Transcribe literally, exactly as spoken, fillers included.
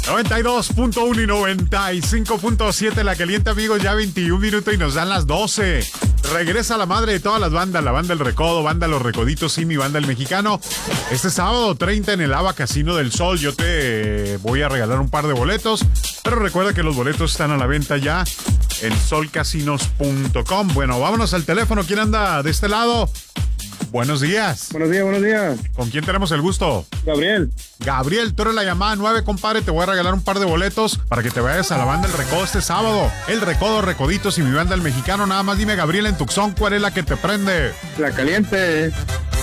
noventa y dos punto uno y noventa y cinco punto siete La Caliente, amigos, ya veintiún minutos y nos dan las doce. Regresa la madre de todas las bandas, la banda El Recodo, banda Los Recoditos y mi banda El Mexicano. Este sábado treinta en el Ava Casino del Sol. Yo te voy a regalar un par de boletos, pero recuerda que los boletos están a la venta ya en sol casinos punto com. Bueno, vámonos al teléfono. ¿Quién anda de este lado? Buenos días. Buenos días, buenos días. ¿Con quién tenemos el gusto? Gabriel. Gabriel, tú eres la llamada nueve, compadre. Te voy a regalar un par de boletos para que te vayas a la banda El Recodo este sábado. El Recodo, Recoditos y mi banda El Mexicano. Nada más dime, Gabriel, en Tucson, ¿cuál es la que te prende? La Caliente.